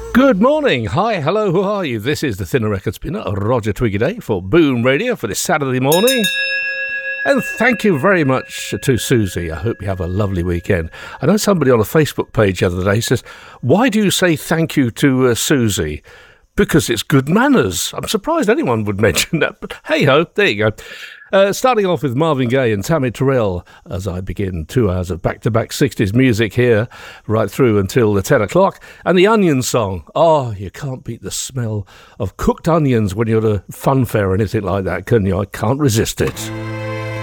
Good morning. Hi, hello, who are you? This is the Thinner Record Spinner, Roger Twiggy for Boom Radio for this Saturday morning. And thank you very much to Susie. I hope you have a lovely weekend. I know somebody on a Facebook page the other day says, why do you say thank you to Susie? Because it's good manners. I'm surprised anyone would mention that, but hey-ho, there you go. Starting off with Marvin Gaye and Tammy Terrell as I begin 2 hours of back-to-back 60s music here, right through until the 10 o'clock. And the Onion song. Oh, you can't beat the smell of cooked onions when you're at a fun fair or anything like that, can you? I can't resist it.